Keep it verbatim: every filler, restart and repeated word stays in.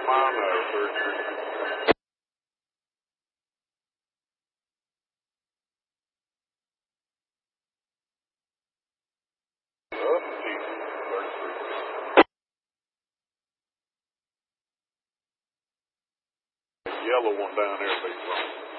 mono surgery. Oh, Jesus. Yellow one down there, big one.